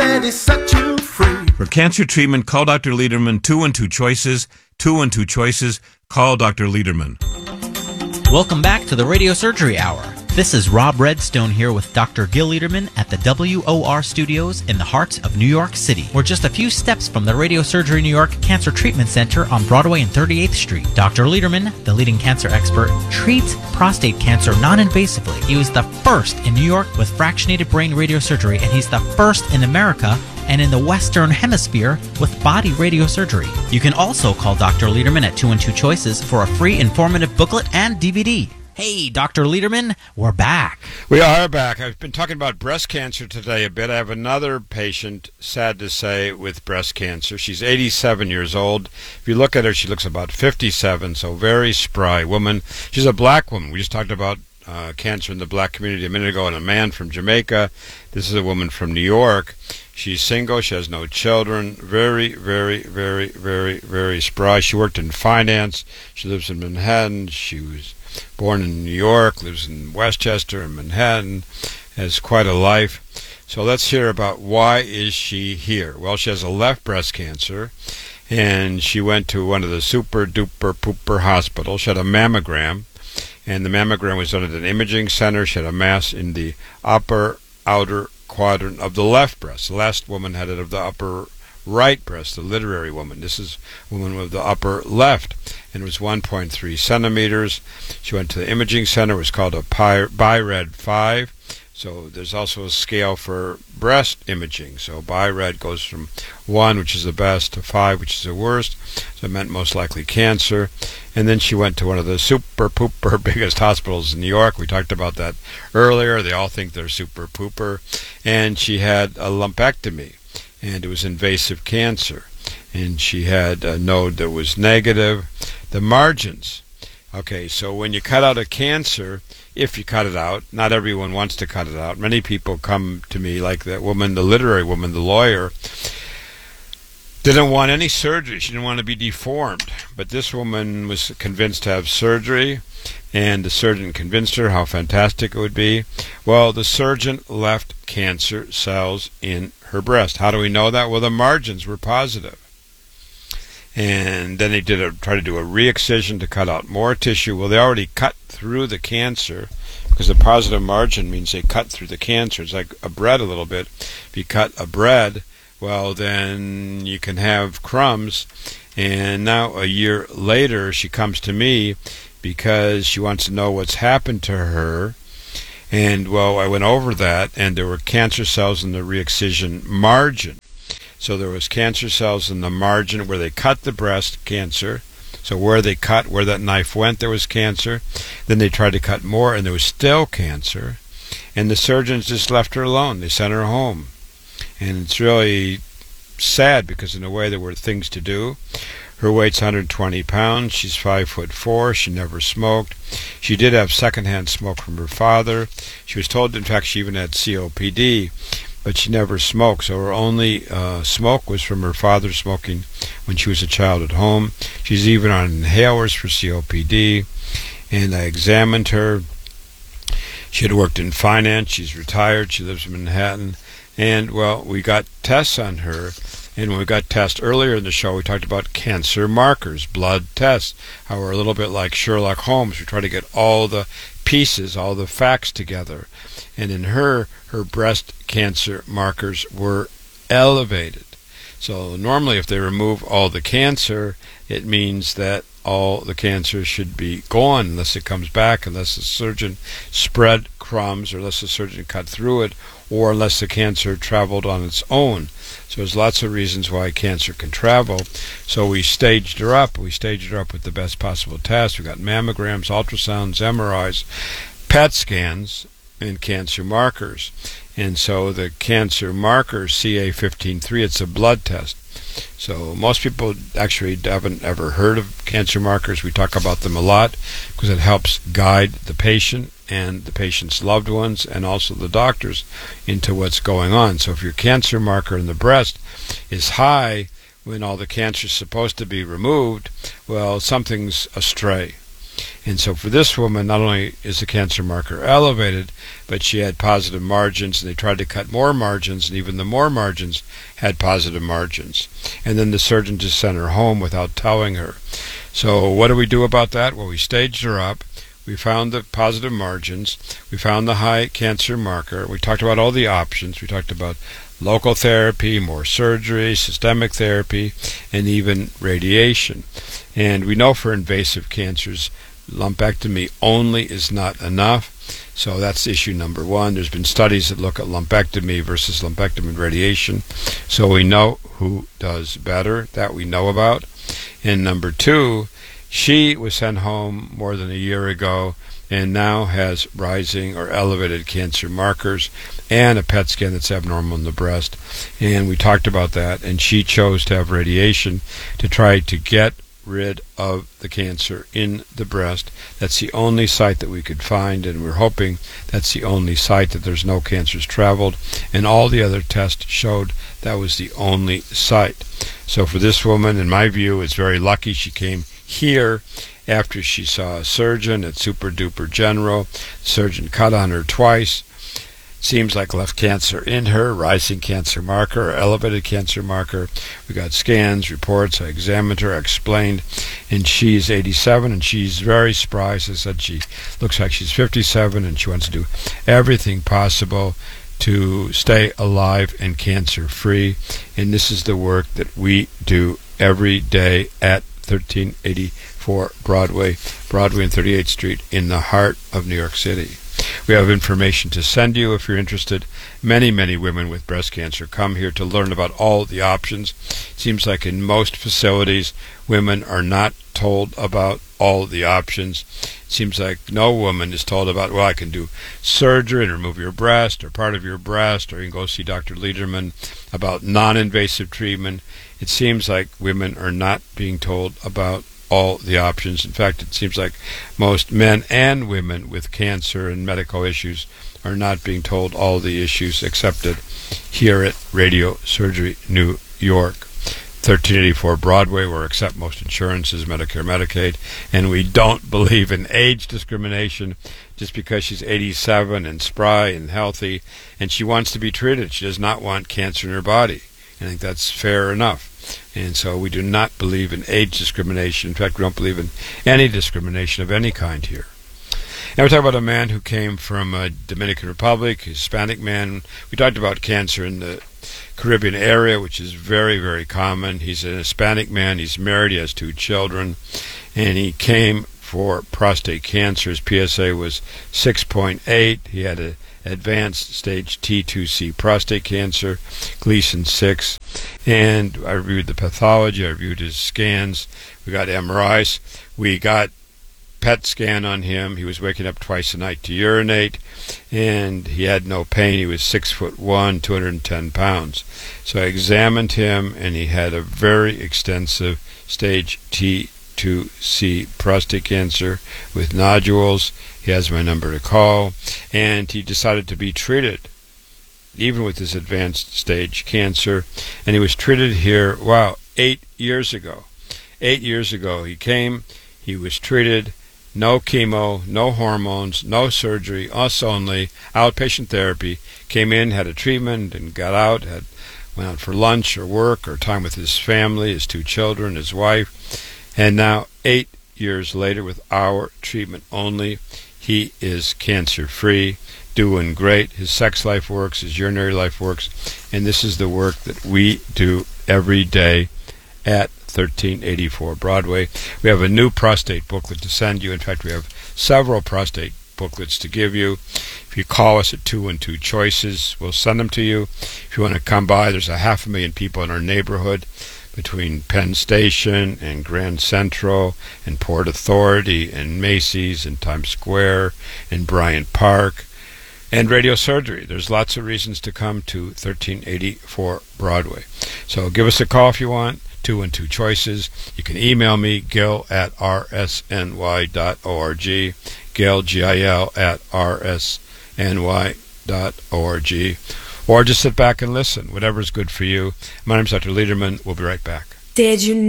Daddy set you free. For cancer treatment, call Dr. Lederman. 212 Choices. 212 Choices. Call Dr. Lederman. Welcome back to the Radio Surgery Hour. This is Rob Redstone here with Dr. Gil Lederman at the WOR Studios in the heart of New York City. We're just a few steps from the Radio Surgery New York Cancer Treatment Center on Broadway and 38th Street. Dr. Lederman, the leading cancer expert, treats prostate cancer non-invasively. He was the first in New York with fractionated brain radiosurgery, and he's the first in America and in the Western Hemisphere with body radiosurgery. You can also call Dr. Lederman at 212 Choices for a free informative booklet and DVD. Hey, Dr. Lederman, we're back. We are back. I've been talking about breast cancer today a bit. I have another patient, sad to say, with breast cancer. She's 87 years old. If you look at her, she looks about 57, so very spry woman. She's a black woman. We just talked about cancer in the black community a minute ago, and a man from Jamaica. This is a woman from New York. She's single. She has no children. Very, very, very, very, very spry. She worked in finance. She lives in Manhattan. She was born in New York, lives in Westchester and Manhattan, has quite a life. So let's hear about why is she here. Well, she has a left breast cancer, and she went to one of the super duper pooper hospitals. She had a mammogram, and the mammogram was done at an imaging center. She had a mass in the upper outer quadrant of the left breast. The last woman had it of the upper right breast, the literary woman. This is a woman with the upper left, and it was 1.3 centimeters. She went to the imaging center. It was called a BI-RAD 5. So there's also a scale for breast imaging. So BI-RAD goes from 1, which is the best, to 5, which is the worst. So it meant most likely cancer. And then she went to one of the super pooper biggest hospitals in New York. We talked about that earlier. They all think they're super pooper. And she had a lumpectomy, and it was invasive cancer. And she had a node that was negative. The margins. Okay, so when you cut out a cancer, if you cut it out, not everyone wants to cut it out. Many people come to me, like that woman, the literary woman, the lawyer, didn't want any surgery. She didn't want to be deformed. But this woman was convinced to have surgery, and the surgeon convinced her how fantastic it would be. Well, the surgeon left cancer cells in her breast. How do we know that? Well, the margins were positive. And then they tried to do a re-excision to cut out more tissue. Well, they already cut through the cancer, because a positive margin means they cut through the cancer. It's like a bread a little bit. If you cut a bread, well, then you can have crumbs. And now, a year later, she comes to me because she wants to know what's happened to her. And, well, I went over that, and there were cancer cells in the re-excision margin. So there was cancer cells in the margin where they cut the breast cancer. So where they cut, where that knife went, there was cancer. Then they tried to cut more, and there was still cancer. And the surgeons just left her alone. They sent her home. And it's really sad, because in a way there were things to do. Her weight's 120 pounds. She's 5'4". She never smoked. She did have secondhand smoke from her father. She was told, in fact, she even had COPD. But she never smoked, so her only smoke was from her father smoking when she was a child at home. She's even on inhalers for COPD, and I examined her. She had worked in finance. She's retired. She lives in Manhattan. And, well, we got tests on her, and when we got tests earlier in the show, we talked about cancer markers, blood tests, how we're a little bit like Sherlock Holmes. We try to get all the pieces, all the facts together. And in her breast cancer markers were elevated. So normally if they remove all the cancer, it means that all the cancer should be gone unless it comes back, unless the surgeon spread crumbs, or unless the surgeon cut through it, or unless the cancer traveled on its own. So there's lots of reasons why cancer can travel. So we staged her up. We staged her up with the best possible tests. We got mammograms, ultrasounds, MRIs, PET scans, and cancer markers. And so the cancer marker, CA15-3, it's a blood test. So most people actually haven't ever heard of cancer markers. We talk about them a lot because it helps guide the patient and the patient's loved ones and also the doctors into what's going on. So if your cancer marker in the breast is high when all the cancer is supposed to be removed, well, something's astray. And so for this woman, not only is the cancer marker elevated, but she had positive margins, and they tried to cut more margins, and even the more margins had positive margins. And then the surgeon just sent her home without telling her. So what do we do about that? Well, we staged her up. We found the positive margins. We found the high cancer marker. We talked about all the options. We talked about local therapy, more surgery, systemic therapy, and even radiation. And we know for invasive cancers, lumpectomy only is not enough. So that's issue number one. There's been studies that look at lumpectomy versus lumpectomy and radiation. So we know who does better. That we know about. And number two, she was sent home more than a year ago and now has rising or elevated cancer markers and a PET scan that's abnormal in the breast. And we talked about that, and she chose to have radiation to try to get rid of the cancer in the breast. That's the only site that we could find, and we're hoping that's the only site, that there's no cancers traveled, and all the other tests showed that was the only site. So for this woman, in my view, it's very lucky she came here after she saw a surgeon at Super Duper General. The surgeon cut on her twice. Seems like left cancer in her, rising cancer marker or elevated cancer marker. We got scans, reports. I examined her, I explained, and she's 87 and she's very spry. As I said, she looks like she's 57 and she wants to do everything possible to stay alive and cancer-free. And this is the work that we do every day at 1384 Broadway and 38th Street in the heart of New York City. We have information to send you if you're interested. Many, many women with breast cancer come here to learn about all the options. It seems like in most facilities, women are not told about all the options. It seems like no woman is told about, well, I can do surgery and remove your breast or part of your breast, or you can go see Dr. Lederman about non-invasive treatment. It seems like women are not being told about all the options. In fact, it seems like most men and women with cancer and medical issues are not being told all the issues accepted here at Radio Surgery New York. 1384 Broadway, where we accept most insurances, Medicare, Medicaid, and we don't believe in age discrimination. Just because she's 87 and spry and healthy and she wants to be treated, she does not want cancer in her body. I think that's fair enough. And so we do not believe in age discrimination. In fact, we don't believe in any discrimination of any kind here. Now we're talking about a man who came from Dominican Republic, a Hispanic man. We talked about cancer in the Caribbean area, which is very, very common. He's an Hispanic man. He's married. He has 2 children. And he came for prostate cancer. His PSA was 6.8. He had an advanced stage T2C prostate cancer, Gleason 6. And I reviewed the pathology. I reviewed his scans. We got MRIs. We got PET scan on him. He was waking up twice a night to urinate, and he had no pain. He was 6'1", 210 pounds. So I examined him, and he had a very extensive stage T2C prostate cancer with nodules. He has my number to call, and he decided to be treated, even with this advanced stage cancer. And he was treated here, 8 years ago. 8 years ago he came, he was treated. No chemo, no hormones, no surgery, us only, outpatient therapy. Came in, had a treatment, and got out, went out for lunch or work or time with his family, his 2 children, his wife. And now, 8 years later, with our treatment only, he is cancer-free, doing great. His sex life works, his urinary life works, and this is the work that we do every day at 1384 Broadway. We have a new prostate booklet to send you. In fact, we have several prostate booklets to give you. If you call us at 212 Choices, we'll send them to you. If you want to come by, there's 500,000 people in our neighborhood between Penn Station and Grand Central and Port Authority and Macy's and Times Square and Bryant Park and Radio Surgery. There's lots of reasons to come to 1384 Broadway. So give us a call if you want. 212 Choices. You can email me, gil@rsny.org, Gil, Gil, @rsny.org, or just sit back and listen. Whatever's good for you. My name's Dr. Lederman. We'll be right back. Did you